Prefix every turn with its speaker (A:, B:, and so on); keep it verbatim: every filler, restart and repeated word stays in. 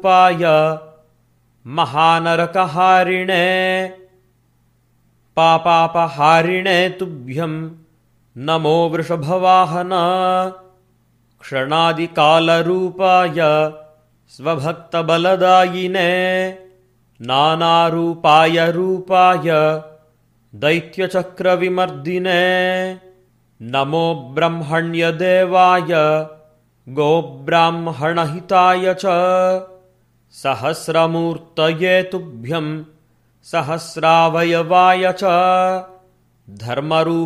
A: पाय महानरकहारिणे पापापहारिणे तुभ्यं नमो वृषभवाहन क्षणादिकालरूपाय स्वभक्तबलदायिने नानारूपाय रूपाय दैत्यचक्रविमर्दिने नमो ब्रह्मण्यदेवाय गोब्राह्मणहिताय च सहस्रमूर्तये तुभ्यं सहस्रावयवाय च धर्मरूपाय